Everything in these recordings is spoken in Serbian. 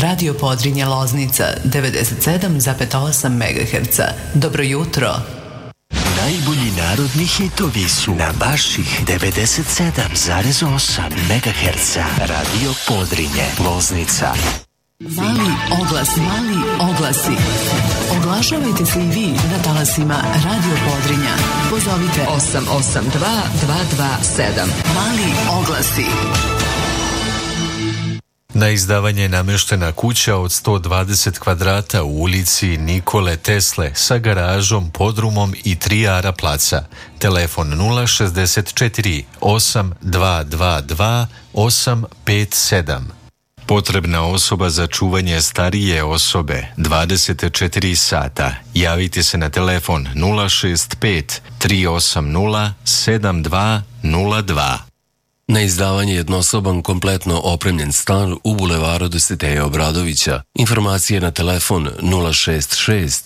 Radio Podrinje Loznica 97,8 MHz. Dobro jutro. Najbolji narodni hitovi su na vaših 97,8 MHz. Radio Podrinje Loznica. Mali oglasi. Oglašavajte se i vi na talasima Radio Podrinja. Pozovite 882-227. Mali oglasi. Na izdavanje je nameštena kuća od 120 kvadrata u ulici Nikole Tesle sa garažom, podrumom i 3 ara placa. Telefon 064 8222 857. Potrebna osoba za čuvanje starije osobe 24 sata. Javite se na telefon 065 380 7202. Na izdavanje jednosoban kompletno opremljen stan u bulevaru Dositeja Obradovića. Informacije na telefon 066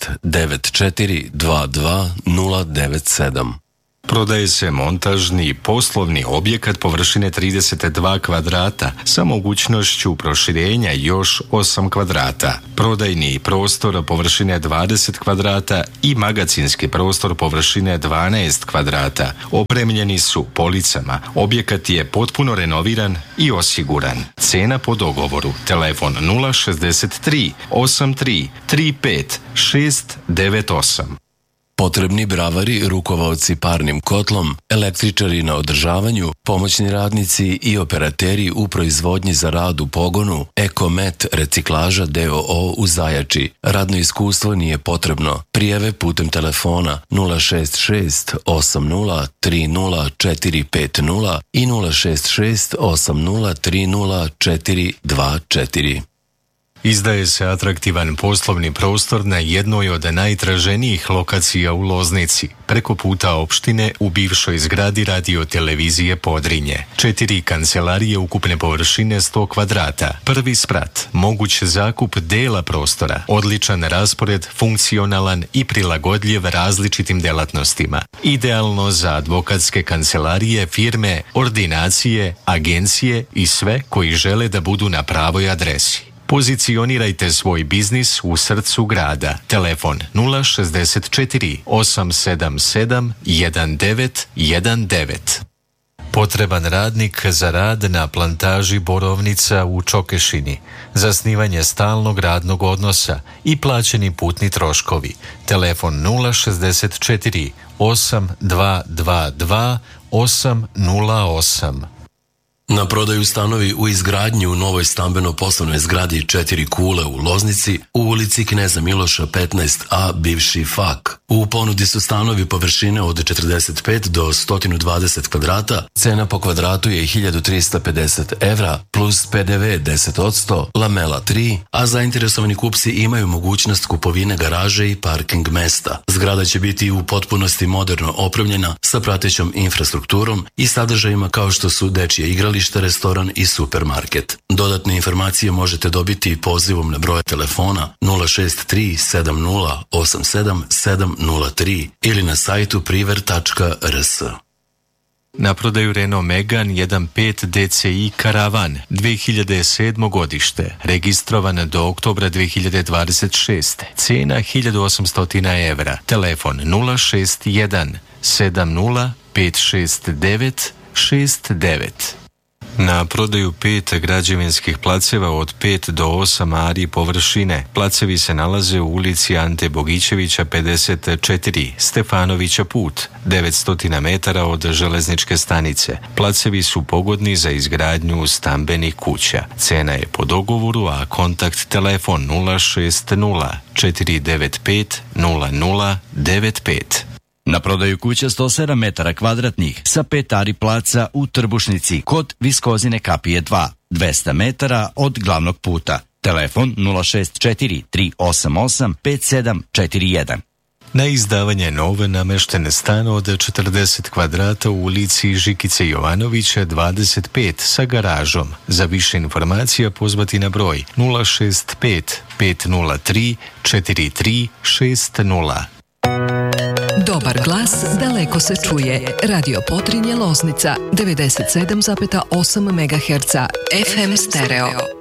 9422 097. Prodaje se montažni poslovni objekat površine 32 kvadrata sa mogućnošću proširenja još 8 kvadrata. Prodajni prostor površine 20 kvadrata i magacinski prostor površine 12 kvadrata. Opremljeni su policama. Objekat je potpuno renoviran i osiguran. Cena po dogovoru. Telefon 063 83 35 698. Potrebni bravari, rukovaoci parnim kotlom, električari na održavanju, pomoćni radnici i operateri u proizvodnji za rad u pogonu, Ekomet reciklaža DOO u Zajači. Radno iskustvo nije potrebno. Prijave putem telefona 066 80 30 450 i 066 80 30 424. Izdaje se atraktivan poslovni prostor na jednoj od najtraženijih lokacija u Loznici, preko puta opštine u bivšoj zgradi radio-televizije Podrinje. 4 kancelarije ukupne površine 100 kvadrata, prvi sprat, moguć zakup dela prostora, odličan raspored, funkcionalan i prilagodljiv različitim delatnostima. Idealno za advokatske kancelarije, firme, ordinacije, agencije i sve koji žele da budu na pravoj adresi. Pozicionirajte svoj biznis u srcu grada. Telefon 064 877 1919. Potreban radnik za rad na plantaži borovnica u Čokešini, zasnivanje stalnog radnog odnosa i plaćeni putni troškovi. Telefon 064 8222 808. Na prodaju stanovi u izgradnji u novoj stambeno-poslovnoj zgradi 4 kule u Loznici u ulici Kneza Miloša 15a, bivši FAK. U ponudi su stanovi površine od 45 do 120 kvadrata, cena po kvadratu je 1350 evra plus PDV 10%, lamela 3, a zainteresovani kupci imaju mogućnost kupovine garaže i parking mesta. Zgrada će biti u potpunosti moderno opremljena sa pratećom infrastrukturom i sadržajima kao što su dečje igralište, restoran i supermarket. Dodatne informacije možete dobiti pozivom na broj telefona 063 70 87 703 ili na sajtu priver.rs. Na prodaju Renault Megane 1.5 DCI Karavan 2007. godište, registrovan do oktobra 2026. Cena 1800 evra. Telefon 061 70 569 69. Na prodaju 5 građevinskih placeva od 5 do 8 ari površine. Placevi se nalaze u ulici Ante Bogićevića 54, Stefanovića put, 900 metara od železničke stanice. Placevi su pogodni za izgradnju stambenih kuća. Cena je po dogovoru, a kontakt telefon 060 495 0095. Na prodaju kuća 107 metara kvadratnih sa 5 ari placa u Trbušnici kod Viskozine kapije 2, 200 metara od glavnog puta. Telefon 064 388 5741. Na izdavanje nove nameštene stan od 40 kvadrata u ulici Žikice Jovanovića 25 sa garažom. Za više informacija pozvati na broj 065 503 4360. Dobar glas daleko se čuje. Radio Podrinje Loznica 97,8 MHz FM stereo.